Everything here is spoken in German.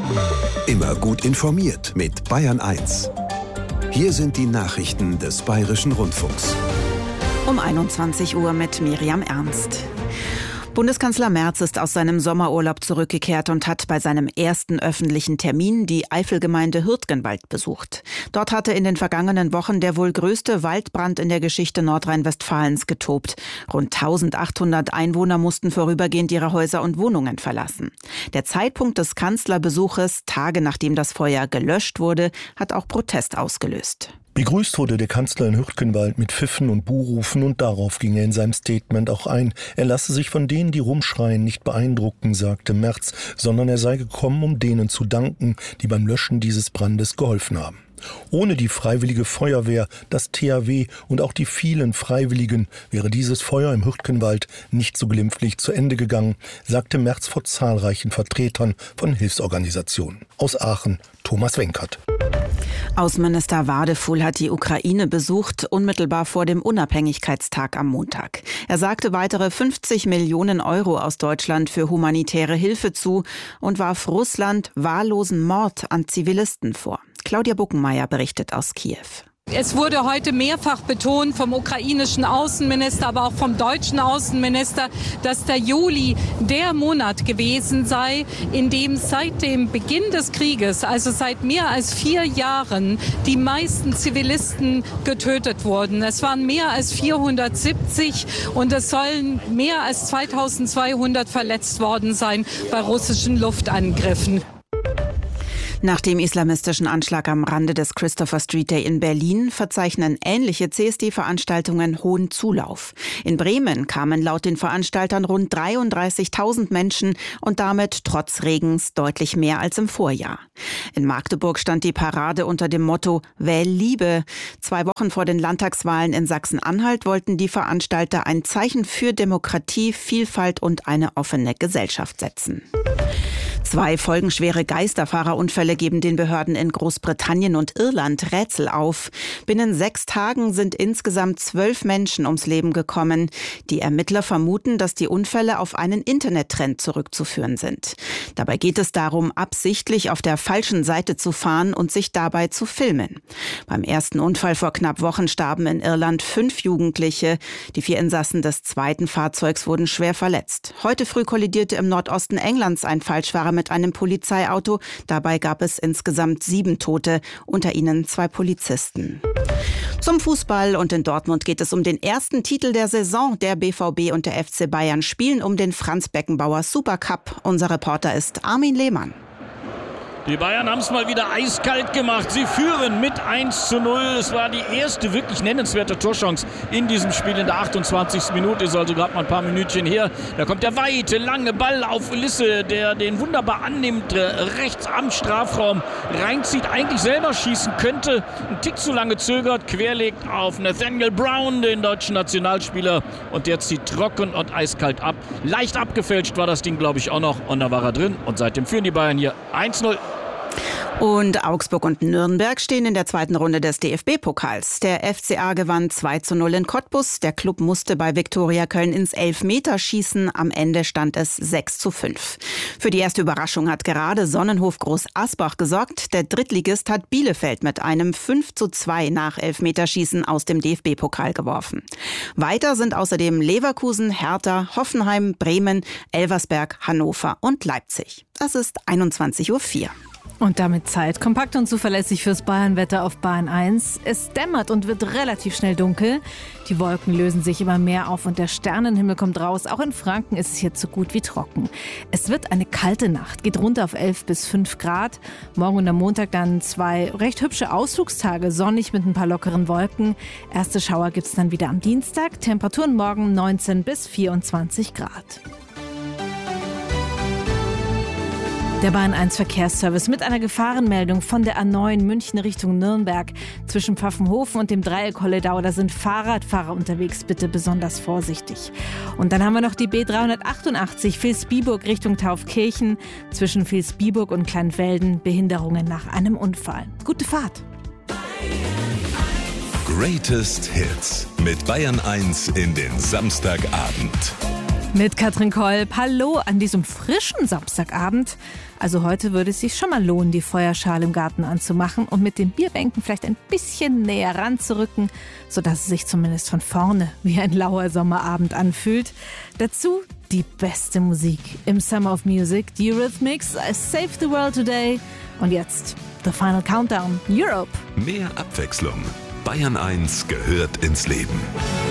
Immer gut informiert mit Bayern 1. Hier sind die Nachrichten des Bayerischen Rundfunks. Um 21 Uhr mit Miriam Ernst. Bundeskanzler Merz ist aus seinem Sommerurlaub zurückgekehrt und hat bei seinem ersten öffentlichen Termin die Eifelgemeinde Hürtgenwald besucht. Dort hatte in den vergangenen Wochen der wohl größte Waldbrand in der Geschichte Nordrhein-Westfalens getobt. Rund 1800 Einwohner mussten vorübergehend ihre Häuser und Wohnungen verlassen. Der Zeitpunkt des Kanzlerbesuches, Tage nachdem das Feuer gelöscht wurde, hat auch Protest ausgelöst. Begrüßt wurde der Kanzler in Hürtgenwald mit Pfiffen und Buhrufen und darauf ging er in seinem Statement auch ein. Er lasse sich von denen, die rumschreien, nicht beeindrucken, sagte Merz, sondern er sei gekommen, um denen zu danken, die beim Löschen dieses Brandes geholfen haben. Ohne die Freiwillige Feuerwehr, das THW und auch die vielen Freiwilligen wäre dieses Feuer im Hürtgenwald nicht so glimpflich zu Ende gegangen, sagte Merz vor zahlreichen Vertretern von Hilfsorganisationen. Aus Aachen, Thomas Wenkert. Außenminister Wadefuhl hat die Ukraine besucht, unmittelbar vor dem Unabhängigkeitstag am Montag. Er sagte weitere 50 Millionen Euro aus Deutschland für humanitäre Hilfe zu und warf Russland wahllosen Mord an Zivilisten vor. Claudia Buckenmeier berichtet aus Kiew. Es wurde heute mehrfach betont vom ukrainischen Außenminister, aber auch vom deutschen Außenminister, dass der Juli der Monat gewesen sei, in dem seit dem Beginn des Krieges, also seit mehr als 4 Jahren, die meisten Zivilisten getötet wurden. Es waren mehr als 470 und es sollen mehr als 2200 verletzt worden sein bei russischen Luftangriffen. Nach dem islamistischen Anschlag am Rande des Christopher Street Day in Berlin verzeichnen ähnliche CSD-Veranstaltungen hohen Zulauf. In Bremen kamen laut den Veranstaltern rund 33.000 Menschen und damit trotz Regens deutlich mehr als im Vorjahr. In Magdeburg stand die Parade unter dem Motto »Wähl Liebe«. 2 Wochen vor den Landtagswahlen in Sachsen-Anhalt wollten die Veranstalter ein Zeichen für Demokratie, Vielfalt und eine offene Gesellschaft setzen. 2 folgenschwere Geisterfahrerunfälle geben den Behörden in Großbritannien und Irland Rätsel auf. Binnen 6 Tagen sind insgesamt 12 Menschen ums Leben gekommen. Die Ermittler vermuten, dass die Unfälle auf einen Internettrend zurückzuführen sind. Dabei geht es darum, absichtlich auf der falschen Seite zu fahren und sich dabei zu filmen. Beim ersten Unfall vor knapp Wochen starben in Irland 5 Jugendliche. Die 4 Insassen des zweiten Fahrzeugs wurden schwer verletzt. Heute früh kollidierte im Nordosten Englands ein Falschfahrer mit einem Polizeiauto. Dabei gab es insgesamt 7 Tote, unter ihnen 2 Polizisten. Zum Fußball und in Dortmund geht es um den ersten Titel der Saison. Der BVB und der FC Bayern spielen um den Franz-Beckenbauer Supercup. Unser Reporter ist Armin Lehmann. Die Bayern haben es mal wieder eiskalt gemacht. Sie führen mit 1:0. Es war die erste wirklich nennenswerte Torchance in diesem Spiel in der 28. Minute. Ist also gerade mal ein paar Minütchen her. Da kommt der weite, lange Ball auf Ulisse, der den wunderbar annimmt, rechts am Strafraum reinzieht, eigentlich selber schießen könnte. Ein Tick zu lange zögert, querlegt auf Nathaniel Brown, den deutschen Nationalspieler. Und der zieht trocken und eiskalt ab. Leicht abgefälscht war das Ding, glaube ich, auch noch. Und da war er drin. Und seitdem führen die Bayern hier 1:0. Und Augsburg und Nürnberg stehen in der zweiten Runde des DFB-Pokals. Der FCA gewann 2:0 in Cottbus. Der Klub musste bei Viktoria Köln ins Elfmeterschießen. Am Ende stand es 6:5. Für die erste Überraschung hat gerade Sonnenhof Groß Asbach gesorgt. Der Drittligist hat Bielefeld mit einem 5:2 nach Elfmeterschießen aus dem DFB-Pokal geworfen. Weiter sind außerdem Leverkusen, Hertha, Hoffenheim, Bremen, Elversberg, Hannover und Leipzig. Das ist 21:04 Uhr. Und damit Zeit. Kompakt und zuverlässig fürs Bayernwetter auf Bayern 1. Es dämmert und wird relativ schnell dunkel. Die Wolken lösen sich immer mehr auf und der Sternenhimmel kommt raus. Auch in Franken ist es jetzt so gut wie trocken. Es wird eine kalte Nacht, geht runter auf 11 bis 5 Grad. Morgen und am Montag dann 2 recht hübsche Ausflugstage, sonnig mit ein paar lockeren Wolken. Erste Schauer gibt es dann wieder am Dienstag. Temperaturen morgen 19 bis 24 Grad. Der Bayern 1 Verkehrsservice mit einer Gefahrenmeldung von der A9 München Richtung Nürnberg. Zwischen Pfaffenhofen und dem Dreieck Holledau, da sind Fahrradfahrer unterwegs, bitte besonders vorsichtig. Und dann haben wir noch die B388 Vilsbiburg Richtung Taufkirchen. Zwischen Vilsbiburg und Kleinfelden Behinderungen nach einem Unfall. Gute Fahrt! Greatest Hits mit Bayern 1 in den Samstagabend. Mit Katrin Kolb. Hallo an diesem frischen Samstagabend. Also heute würde es sich schon mal lohnen, die Feuerschale im Garten anzumachen und mit den Bierbänken vielleicht ein bisschen näher ranzurücken, sodass es sich zumindest von vorne wie ein lauer Sommerabend anfühlt. Dazu die beste Musik im Summer of Music, die Eurythmics, I Save the World Today. Und jetzt The Final Countdown, Europe. Mehr Abwechslung. Bayern 1 gehört ins Leben.